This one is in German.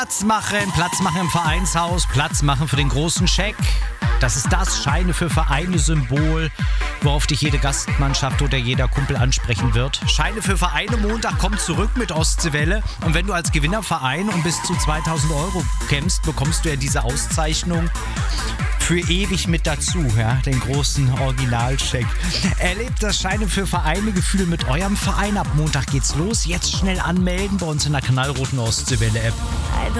Platz machen im Vereinshaus, Platz machen für den großen Scheck. Das ist das Scheine für Vereine-Symbol, worauf dich jede Gastmannschaft oder jeder Kumpel ansprechen wird. Scheine für Vereine Montag kommt zurück mit Ostseewelle. Und wenn du als Gewinnerverein um bis zu 2.000 € kämpfst, bekommst du ja diese Auszeichnung für ewig mit dazu, ja, den großen Originalcheck. Erlebt das Scheine für Vereine-Gefühl mit eurem Verein. Ab Montag geht's los. Jetzt schnell anmelden bei uns in der knallroten Ostseewelle-App.